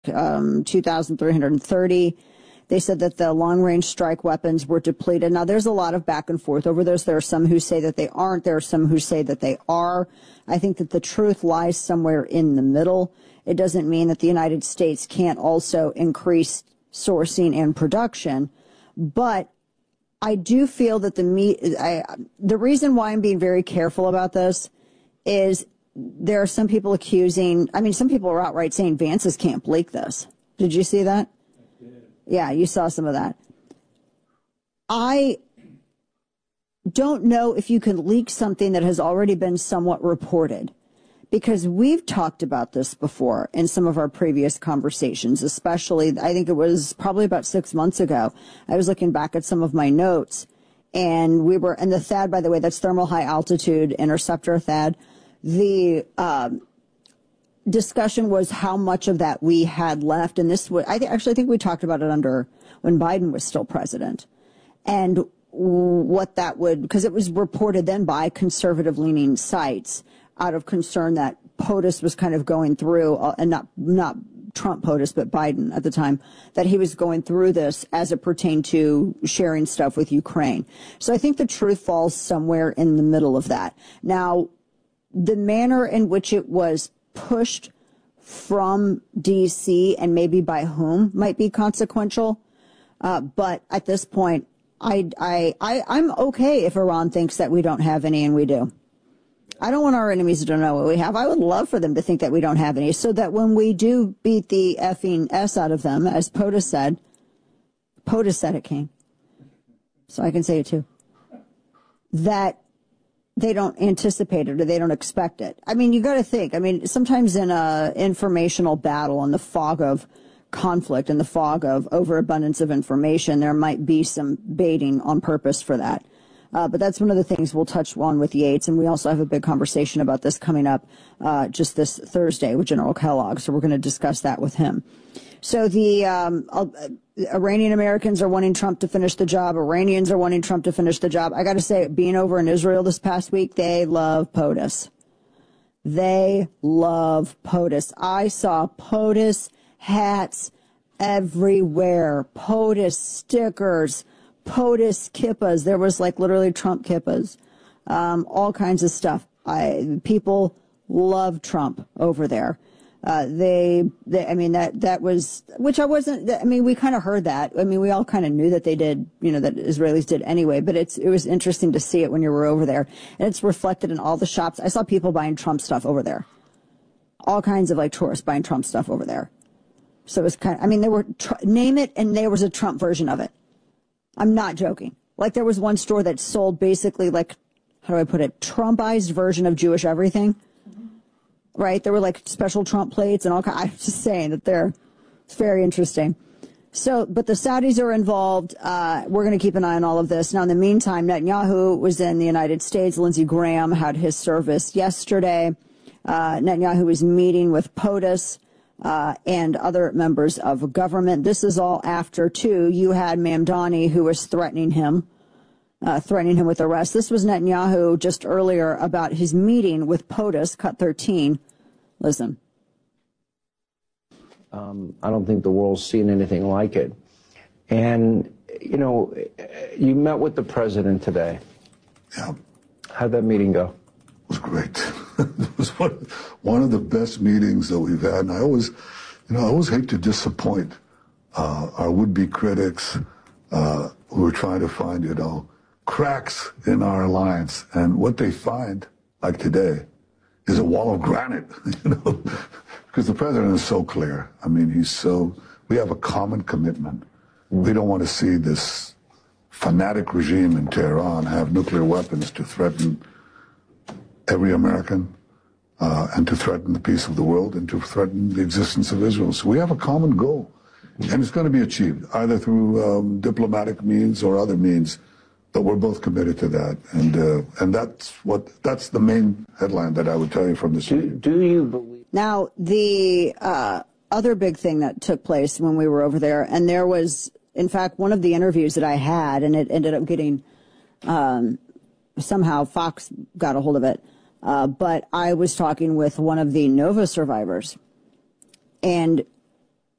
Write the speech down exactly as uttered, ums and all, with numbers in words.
um, two thousand three hundred thirty. They said that the long-range strike weapons were depleted. Now, there's a lot of back and forth over this. There are some who say that they aren't. There are some who say that they are. I think that the truth lies somewhere in the middle. It doesn't mean that the United States can't also increase sourcing and production. But I do feel that the me- I, the reason why I'm being very careful about this is there are some people accusing, I mean, some people are outright saying Vance's can't leak this. Did you see that? Yeah, you saw some of that. I don't know if you can leak something that has already been somewhat reported, because we've talked about this before in some of our previous conversations, especially, I think it was probably about six months ago. I was looking back at some of my notes, and we were, and the THAAD, by the way, that's Thermal High Altitude Interceptor THAAD, the um, discussion was how much of that we had left. And this was, I th- actually think we talked about it under when Biden was still president, and what that would, because it was reported then by conservative leaning sites out of concern that POTUS was kind of going through, uh, and not, not Trump POTUS, but Biden at the time, that he was going through this as it pertained to sharing stuff with Ukraine. So I think the truth falls somewhere in the middle of that. Now, the manner in which it was pushed from D C and maybe by whom might be consequential. Uh, but at this point, I, I, I, I'm okay if Iran thinks that we don't have any, and we do. I don't want our enemies to know what we have. I would love for them to think that we don't have any, so that when we do beat the effing S out of them, as POTUS said, POTUS said it, King, so I can say it too, that they don't anticipate it or they don't expect it. I mean, you got to think. I mean, sometimes in a informational battle, in the fog of conflict, in the fog of overabundance of information, there might be some baiting on purpose for that. Uh, but that's one of the things we'll touch on with Yates, and we also have a big conversation about this coming up uh, just this Thursday with General Kellogg, so we're going to discuss that with him. So the um, uh, Iranian Americans are wanting Trump to finish the job. Iranians are wanting Trump to finish the job. I got to say, being over in Israel this past week, they love POTUS. They love POTUS. I saw POTUS hats everywhere, POTUS stickers, POTUS kippas. There was like literally Trump kippas, um, all kinds of stuff. I, people love Trump over there. Uh, they, they, I mean, that, that was, which I wasn't, I mean, we kind of heard that. I mean, we all kind of knew that they did, you know, that Israelis did anyway, but it's, it was interesting to see it when you were over there. And it's reflected in all the shops. I saw people buying Trump stuff over there. All kinds of like tourists buying Trump stuff over there. So it was kind of, I mean, there were, tr- name it, and there was a Trump version of it. I'm not joking. Like there was one store that sold basically like, how do I put it, Trumpized version of Jewish everything. Right? There were like special Trump plates and all kinds. I'm just saying that they're, it's very interesting. So, but the Saudis are involved. Uh, we're going to keep an eye on all of this. Now, in the meantime, Netanyahu was in the United States. Lindsey Graham had his service yesterday. Uh, Netanyahu was meeting with POTUS, uh, and other members of government. This is all after, too, you had Mamdani, who was threatening him. Uh, threatening him with arrest. This was Netanyahu just earlier about his meeting with POTUS, cut thirteen. Listen. Um, I don't think the world's seen anything like it. And, you know, you met with the president today. Yeah. How'd that meeting go? It was great. It was one, one of the best meetings that we've had. And I always, you know, I always hate to disappoint uh, our would-be critics uh, who are trying to find, you know, cracks in our alliance, and what they find, like today, is a wall of granite, you know, because the president is so clear. I mean, he's so, we have a common commitment. Mm. We don't want to see this fanatic regime in Tehran have nuclear weapons to threaten every American, uh, and to threaten the peace of the world, and to threaten the existence of Israel. So we have a common goal, and it's going to be achieved, either through um, diplomatic means or other means. But we're both committed to that, and uh, and that's what that's the main headline that I would tell you from this. Do, do you believe? Now, the uh, other big thing that took place when we were over there, and there was, in fact, one of the interviews that I had, and it ended up getting um, somehow Fox got a hold of it, uh, but I was talking with one of the Nova survivors, and